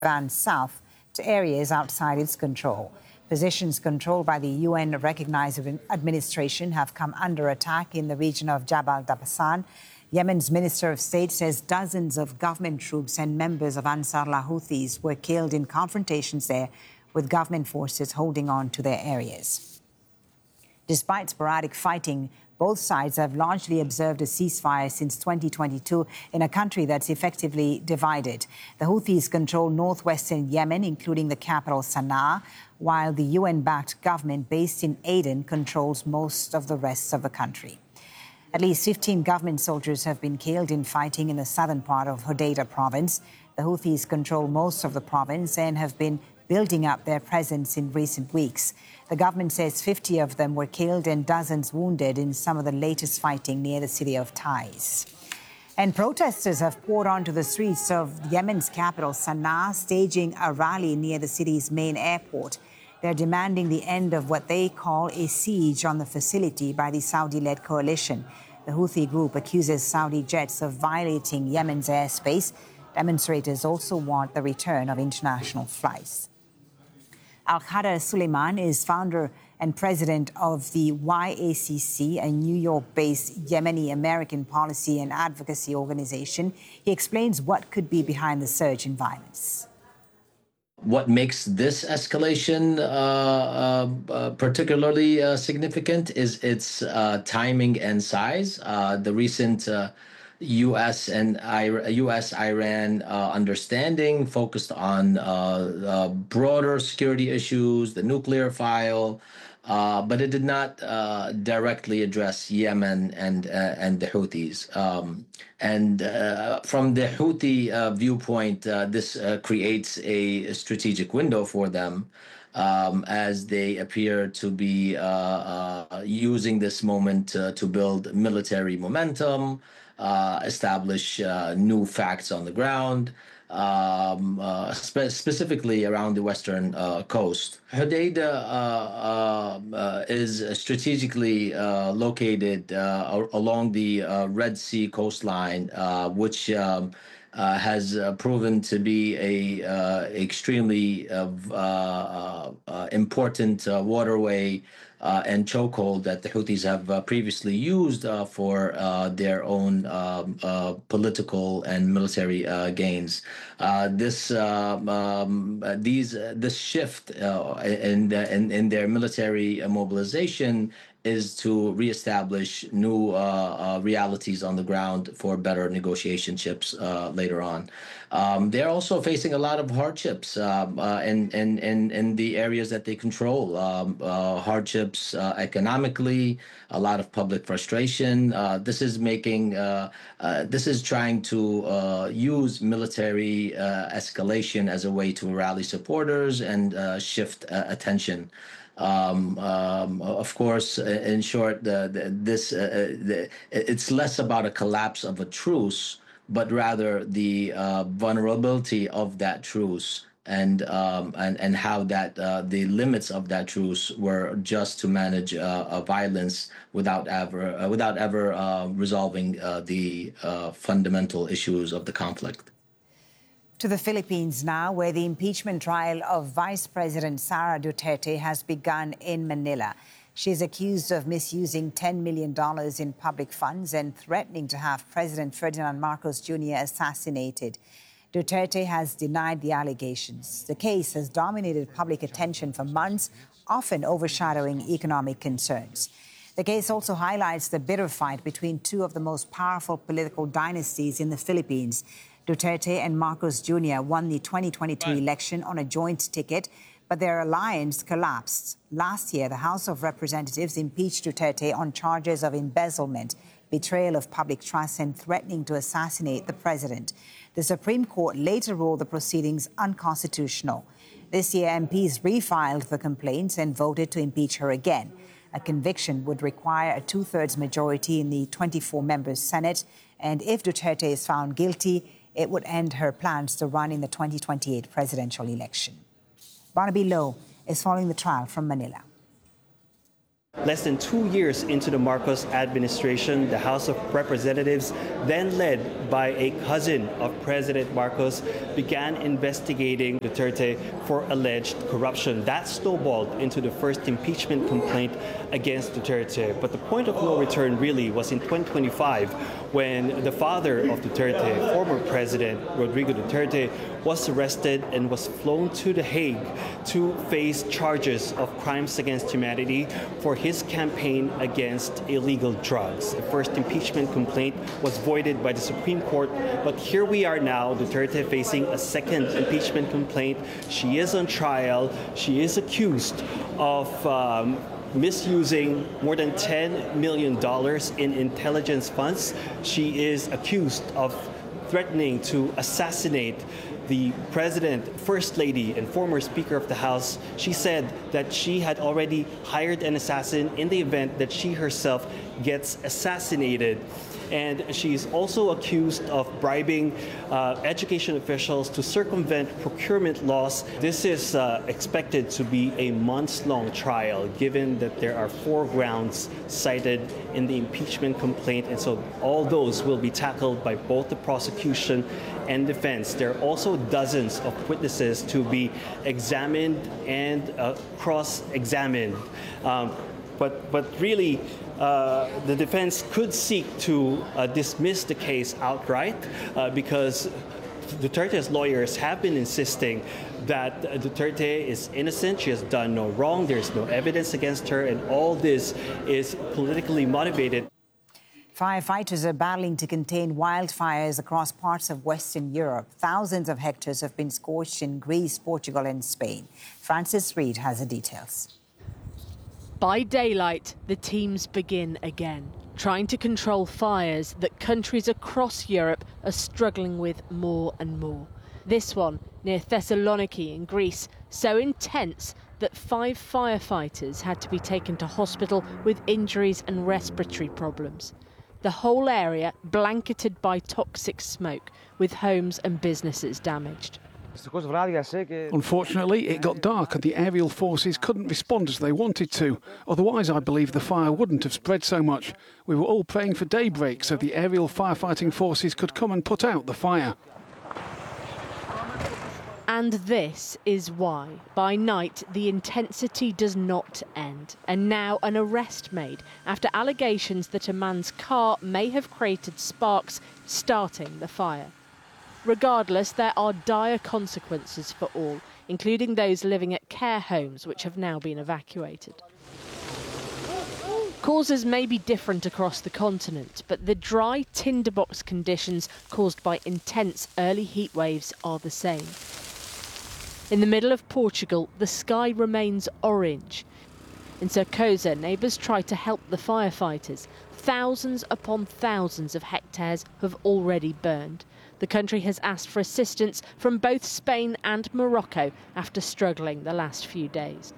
advance south to areas outside its control. Positions controlled by the UN-recognized administration have come under attack in the region of Jabal Dabasan. Yemen's Minister of State says dozens of government troops and members of Ansarullah Houthis were killed in confrontations there, with government forces holding on to their areas. Despite sporadic fighting, both sides have largely observed a ceasefire since 2022 in a country that's effectively divided. The Houthis control northwestern Yemen, including the capital Sana'a, while the UN-backed government based in Aden controls most of the rest of the country. At least 15 government soldiers have been killed in fighting in the southern part of Hodeidah province. The Houthis control most of the province and have been building up their presence in recent weeks. The government says 50 of them were killed and dozens wounded in some of the latest fighting near the city of Taiz. And protesters have poured onto the streets of Yemen's capital, Sana'a, staging a rally near the city's main airport. They're demanding the end of what they call a siege on the facility by the Saudi-led coalition. The Houthi group accuses Saudi jets of violating Yemen's airspace. Demonstrators also want the return of international flights. Al-Khadr Suleiman is founder and president of the YACC, a New York-based Yemeni-American policy and advocacy organization. He explains what could be behind the surge in violence. What makes this escalation particularly significant is its timing and size. The recent U.S.-Iran understanding focused on broader security issues, the nuclear file, but it did not directly address Yemen and the Houthis. From the Houthi viewpoint, this creates a strategic window for them, as they appear to be using this moment to build military momentum, establish new facts on the ground, specifically around the western coast. Hodeidah is strategically located along the Red Sea coastline, which has proven to be a extremely important waterway and chokehold that the Houthis have previously used for their own political and military gains. This shift in their military mobilization is to reestablish new realities on the ground for better negotiation chips later on. They're also facing a lot of hardships in the areas that they control. Hardships economically, a lot of public frustration. This is trying to use military escalation as a way to rally supporters and shift attention. Of course, in short, it's less about a collapse of a truce, but rather the vulnerability of that truce and how that the limits of that truce were just to manage violence without ever resolving the fundamental issues of the conflict. To the Philippines now, where the impeachment trial of Vice President Sara Duterte has begun in Manila. She is accused of misusing $10 million in public funds and threatening to have President Ferdinand Marcos Jr. assassinated. Duterte has denied the allegations. The case has dominated public attention for months, often overshadowing economic concerns. The case also highlights the bitter fight between two of the most powerful political dynasties in the Philippines. Duterte and Marcos Jr. won the 2022 election on a joint ticket, but their alliance collapsed. Last year, the House of Representatives impeached Duterte on charges of embezzlement, betrayal of public trust, and threatening to assassinate the president. The Supreme Court later ruled the proceedings unconstitutional. This year, MPs refiled the complaints and voted to impeach her again. A conviction would require a two-thirds majority in the 24-member Senate, and if Duterte is found guilty, it would end her plans to run in the 2028 presidential election. Barnaby Lowe is following the trial from Manila. Less than 2 years into the Marcos administration, the House of Representatives, then led by a cousin of President Marcos, began investigating Duterte for alleged corruption. That snowballed into the first impeachment complaint against Duterte. But the point of no return really was in 2025 when the father of Duterte, former President Rodrigo Duterte, was arrested and was flown to The Hague to face charges of crimes against humanity for his campaign against illegal drugs. The first impeachment complaint was voided by the Supreme Court, but here we are now, Duterte facing a second impeachment complaint. She is on trial. She is accused of misusing more than $10 million in intelligence funds. She is accused of threatening to assassinate the president, first lady, and former Speaker of the House. She said that she had already hired an assassin in the event that she herself gets assassinated. And she's also accused of bribing education officials to circumvent procurement laws. This is expected to be a months-long trial, given that there are 4 grounds cited in the impeachment complaint. And so all those will be tackled by both the prosecution and defense. There are also dozens of witnesses to be examined and cross-examined. But really, the defense could seek to dismiss the case outright because Duterte's lawyers have been insisting that Duterte is innocent. She has done no wrong. There's no evidence against her, and all this is politically motivated. Firefighters are battling to contain wildfires across parts of Western Europe. Thousands of hectares have been scorched in Greece, Portugal and Spain. Francis Reid has the details. By daylight, the teams begin again, trying to control fires that countries across Europe are struggling with more and more. This one, near Thessaloniki in Greece, so intense that 5 firefighters had to be taken to hospital with injuries and respiratory problems. The whole area blanketed by toxic smoke, with homes and businesses damaged. Unfortunately, it got dark and the aerial forces couldn't respond as they wanted to. Otherwise, I believe the fire wouldn't have spread so much. We were all praying for daybreak so the aerial firefighting forces could come and put out the fire. And this is why, by night, the intensity does not end. And now an arrest made after allegations that a man's car may have created sparks, starting the fire. Regardless, there are dire consequences for all, including those living at care homes, which have now been evacuated. Causes may be different across the continent, but the dry tinderbox conditions caused by intense early heat waves are the same. In the middle of Portugal, the sky remains orange. In Cercosa, neighbours try to help the firefighters. Thousands upon thousands of hectares have already burned. The country has asked for assistance from both Spain and Morocco after struggling the last few days.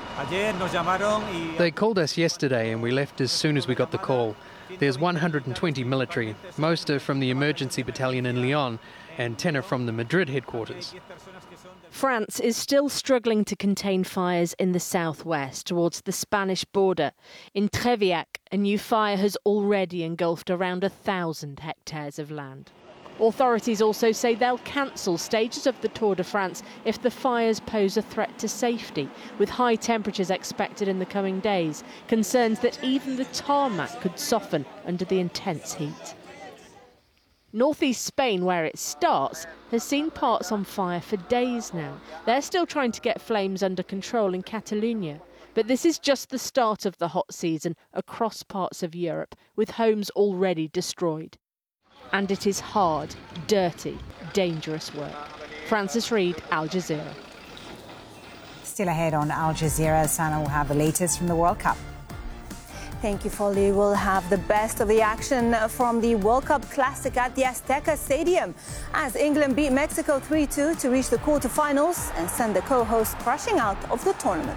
They called us yesterday and we left as soon as we got the call. There's 120 military. Most are from the emergency battalion in Lyon and 10 are from the Madrid headquarters. France is still struggling to contain fires in the southwest towards the Spanish border. In Treviac, a new fire has already engulfed around 1,000 hectares of land. Authorities also say they'll cancel stages of the Tour de France if the fires pose a threat to safety, with high temperatures expected in the coming days, concerns that even the tarmac could soften under the intense heat. Northeast Spain, where it starts, has seen parts on fire for days now. They're still trying to get flames under control in Catalonia. But this is just the start of the hot season across parts of Europe, with homes already destroyed. And it is hard, dirty, dangerous work. Francis Reid, Al Jazeera. Still ahead on Al Jazeera, Sana will have the latest from the World Cup. Thank you, Folly. We'll have the best of the action from the World Cup Classic at the Azteca Stadium as England beat Mexico 3-2 to reach the quarterfinals and send the co-hosts crashing out of the tournament.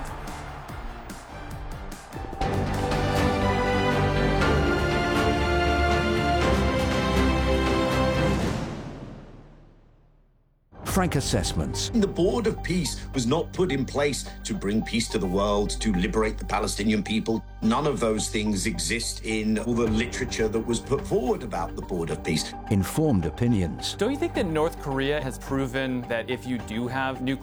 frank assessments. The Board of Peace was not put in place to bring peace to the world, to liberate the Palestinian people. None of those things exist in all the literature that was put forward about the Board of Peace. Informed opinions. Don't you think that North Korea has proven that if you do have nuclear